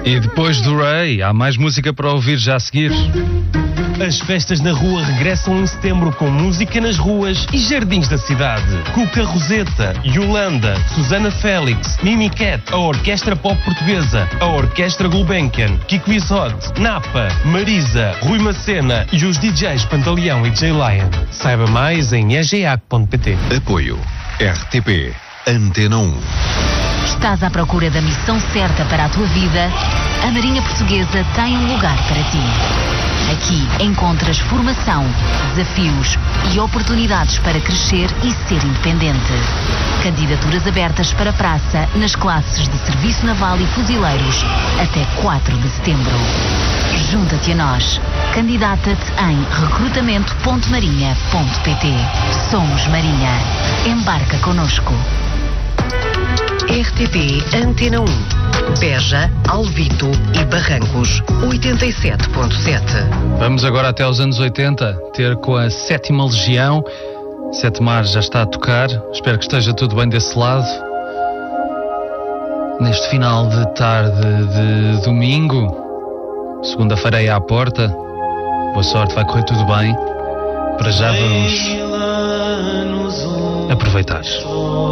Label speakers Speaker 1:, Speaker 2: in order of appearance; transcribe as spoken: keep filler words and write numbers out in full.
Speaker 1: E depois do Ray, há mais música para ouvir já a seguir.
Speaker 2: As festas na rua regressam em setembro com música nas ruas e jardins da cidade. Cuca Roseta, Yolanda, Susana Félix, Mimi Cat, a Orquestra Pop Portuguesa, a Orquestra Gulbenkian, Kiko Isod, Napa, Marisa, Rui Macena e os D Js Pantaleão e J Lion. Saiba mais em e g a c ponto p t.
Speaker 3: Apoio R T P Antena um.
Speaker 4: Estás à procura da missão certa para a tua vida? A Marinha Portuguesa tem um lugar para ti. Aqui encontras formação, desafios e oportunidades para crescer e ser independente. Candidaturas abertas para praça nas classes de Serviço Naval e Fuzileiros até quatro de setembro. Junta-te a nós. Candidata-te em recrutamento ponto marinha ponto p t. Somos Marinha. Embarca connosco.
Speaker 5: R T P Antena um. Beja, Alvito e Barrancos, oitenta e sete ponto sete.
Speaker 1: Vamos agora até aos anos oitenta, ter com a Sétima Legião. Sete Mar já está a tocar. Espero que esteja tudo bem desse lado. Neste final de tarde de domingo, segunda-feira é à porta. Boa sorte, vai correr tudo bem. Para já vamos aproveitar.